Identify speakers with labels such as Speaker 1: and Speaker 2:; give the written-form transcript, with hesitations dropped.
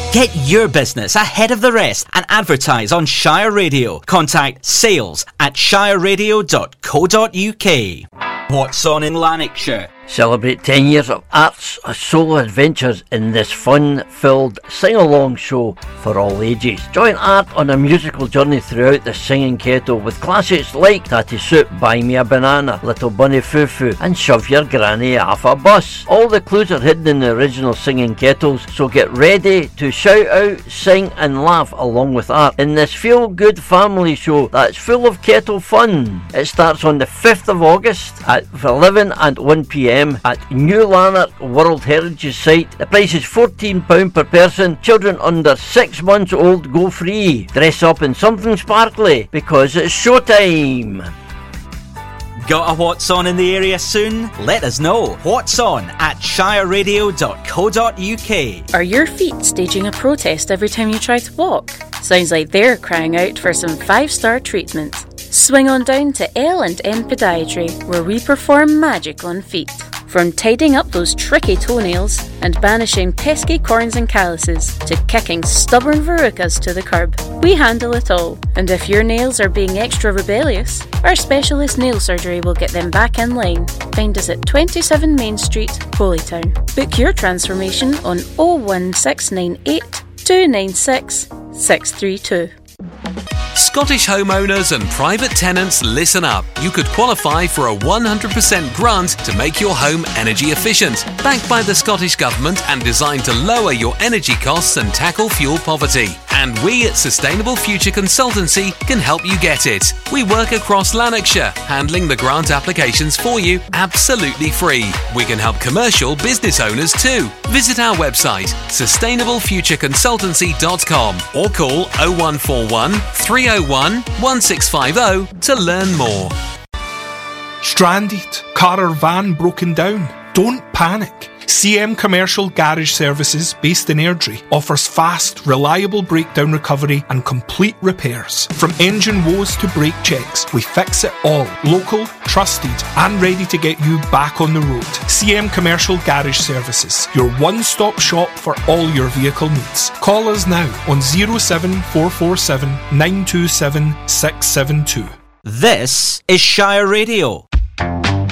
Speaker 1: Get your business ahead of the rest and advertise on Shire Radio. Contact sales@shireradio.co.uk. What's on in Lanarkshire?
Speaker 2: Celebrate 10 years of arts solo adventures in this fun-filled sing-along show for all ages. Join Art on a musical journey throughout the Singing Kettle with classics like Tatty Soup, Buy Me a Banana, Little Bunny Foo-Foo and Shove Your Granny Off a Bus. All the clues are hidden in the original Singing Kettles, so get ready to shout out, sing and laugh along with Art in this feel-good family show that's full of kettle fun. It starts on the 5th of August at 11 and 1pm at New Lanark World Heritage Site. The price is £14 per person. Children under 6 months old go free. Dress up in something sparkly because it's showtime.
Speaker 1: Got a What's On in the area soon? Let us know. What's On at shireradio.co.uk.
Speaker 3: Are your feet staging a protest every time you try to walk? Sounds like they're crying out for some 5-star treatment. Swing on down to L&M Podiatry, where we perform magic on feet. From tidying up those tricky toenails and banishing pesky corns and calluses to kicking stubborn verrucas to the curb, we handle it all. And if your nails are being extra rebellious, our specialist nail surgery will get them back in line. Find us at 27 Main Street, Holytown. Book your transformation on 01698 296 632.
Speaker 4: Scottish homeowners and private tenants, listen up. You could qualify for a 100% grant to make your home energy efficient, backed by the Scottish Government and designed to lower your energy costs and tackle fuel poverty. And we at Sustainable Future Consultancy can help you get it. We work across Lanarkshire, handling the grant applications for you absolutely free. We can help commercial business owners too. Visit our website, sustainablefutureconsultancy.com, or call 0141 301 1650 to learn more.
Speaker 5: Stranded, car or van broken down? Don't panic. CM Commercial Garage Services, based in Airdrie, offers fast, reliable breakdown recovery and complete repairs. From engine woes to brake checks, we fix it all. Local, trusted and ready to get you back on the road. CM Commercial Garage Services, your one-stop shop for all your vehicle needs. Call us now on 07447 927 672.
Speaker 1: This is Shire Radio.